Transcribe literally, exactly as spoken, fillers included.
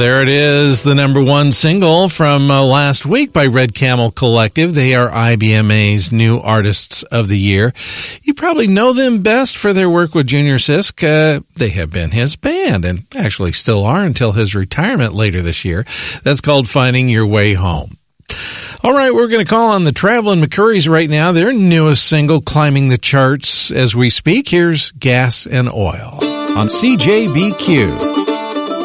there it is, the number one single from uh, last week by Red Camel Collective. They are I B M A's new Artists of the Year. You probably know them best for their work with Junior Sisk. Uh, they have been his band and actually still are until his retirement later this year. That's called Finding Your Way Home. All right, we're going to call on the Traveling McCurries right now. Their newest single climbing the charts as we speak. Here's Gas and Oil on C J B Q.